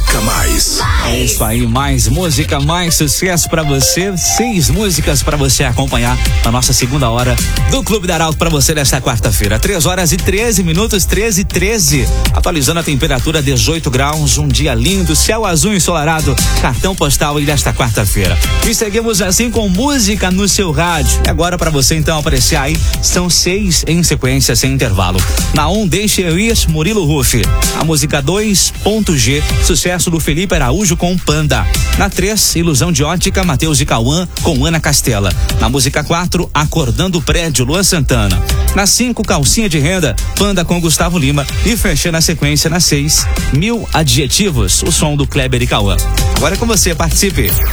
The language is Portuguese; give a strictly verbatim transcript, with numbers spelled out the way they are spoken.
Toca mais. É isso aí, mais música, mais sucesso pra você. Seis músicas pra você acompanhar na nossa segunda hora do Clube da Arauto pra você nesta quarta-feira. três horas e treze minutos, treze e treze. Atualizando a temperatura, dezoito graus, um dia lindo, céu azul ensolarado, cartão postal e desta quarta-feira. E seguimos assim com música no seu rádio. E agora pra você então apreciar aí, são seis em sequência sem intervalo. Na um, Deixa Eu Ir, Murilo Ruff. A música dois, Ponto G, sucesso do Felipe Araújo com Panda. Na três, Ilusão de Ótica, Matheus e Cauã com Ana Castela. Na música quatro, Acordando o Prédio, Luan Santana. Na cinco, Calcinha de Renda, Panda com Gustavo Lima. E fechando a sequência na seis, Mil Adjetivos, o som do Kleber e Cauã. Agora é com você, participe.